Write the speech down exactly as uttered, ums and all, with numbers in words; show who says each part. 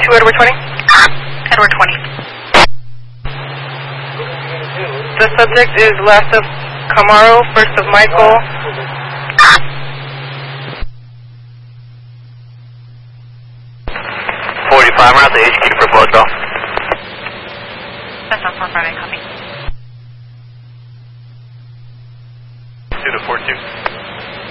Speaker 1: two Edward twenty.
Speaker 2: Edward twenty.
Speaker 1: The subject is last of Camaro, first of Michael.
Speaker 3: forty-five, we're at the H Q for Bloodville.
Speaker 2: That's not four five eight, copy.
Speaker 3: two to four two.